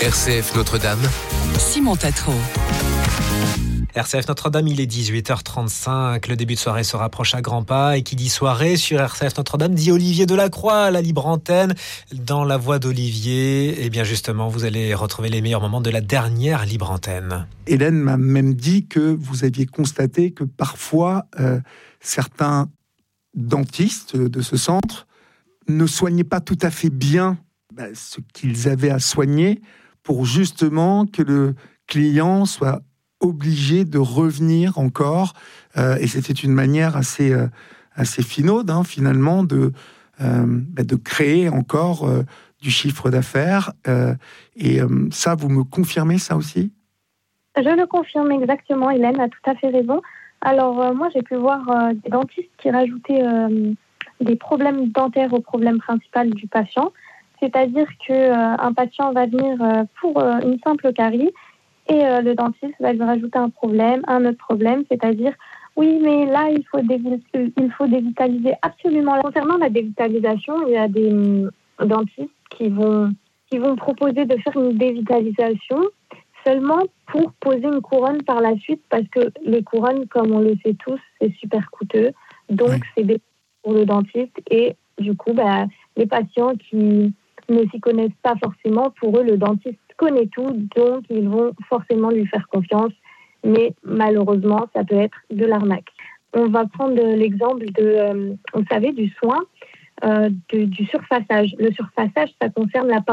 RCF Notre-Dame. Simon Tatro. RCF Notre-Dame, il est 18h35. Le début de soirée se rapproche à grands pas. Et qui dit soirée sur RCF Notre-Dame dit Olivier Delacroix, la libre antenne. Dans la voix d'Olivier, et bien justement, vous allez retrouver les meilleurs moments de la dernière libre antenne. Hélène m'a même dit que vous aviez constaté que parfois, certains dentistes de ce centre ne soignaient pas tout à fait bien ce qu'ils avaient à soigner pour justement que le client soit obligé de revenir encore. Et c'était une manière assez finaude, finalement, de créer encore du chiffre d'affaires. Ça, vous me confirmez ça aussi ? Je le confirme exactement, Hélène a tout à fait raison. Alors, moi, j'ai pu voir des dentistes qui rajoutaient des problèmes dentaires au problème principal du patient. C'est-à-dire qu'un patient va venir pour une simple carie et le dentiste va lui rajouter un autre problème, c'est-à-dire oui, mais là, il faut dévitaliser absolument. Concernant la dévitalisation, il y a des dentistes qui vont proposer de faire une dévitalisation seulement pour poser une couronne par la suite, parce que les couronnes, comme on le sait tous, c'est super coûteux. Donc, c'est bénéfique pour le dentiste. Et du coup, les patients qui ne s'y connaissent pas forcément, pour eux, le dentiste connaît tout, donc ils vont forcément lui faire confiance. Mais malheureusement, ça peut être de l'arnaque. On va prendre l'exemple vous savez, du soin du surfaçage. Le surfaçage, ça concerne la